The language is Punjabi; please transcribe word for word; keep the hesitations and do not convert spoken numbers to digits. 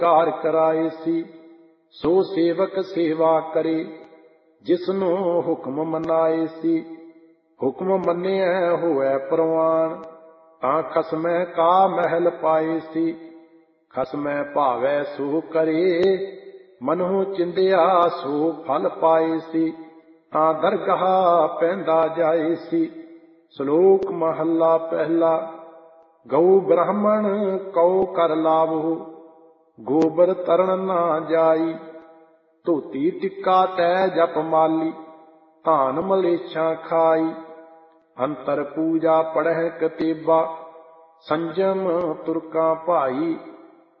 ਕਾਰ ਕਰਾਏ ਸੀ। ਸੋ ਸੇਵਕ ਸੇਵਾ ਕਰੇ, ਜਿਸਨੂੰ ਹੁਕਮ ਮਨਾਏ ਸੀ। ਹੁਕਮ ਮੰਨਿਆ ਹੋਵੇ ਪ੍ਰਵਾਨ, ਤਾਂ ਖਸਮੈ ਕਾ ਮਹਿਲ ਪਾਏ ਸੀ। ਖਸਮੈ ਭਾਵੈ ਸੋ ਕਰੇ, ਮਨਹੁ ਚਿੰਦਿਆ ਸੋ ਫਲ ਪਾਏ ਸੀ। ਤਾਂ ਦਰਗਾਹ ਪੈਂਦਾ ਜਾਏ ਸੀ। ਸ਼ਲੋਕ ਮਹੱਲਾ ਪਹਿਲਾ। ਗਊ ਬ੍ਰਾਹਮਣ ਕਉ ਕਰ ਲਾਵਹੁ, ਗੋਬਰ ਤਰਨ ਨਾ ਜਾਈ। ਧੋਤੀ ਟਿੱਕਾ ਤੈ ਜਪ ਮਾਲੀ, ਧਾਨ ਮਲੇਛਾਂ ਖਾਈ। ਅੰਤਰ ਪੂਜਾ ਪੜਹਿ ਕਤੇਬਾ, ਸੰਜਮ ਤੁਰਕਾਂ ਭਾਈ।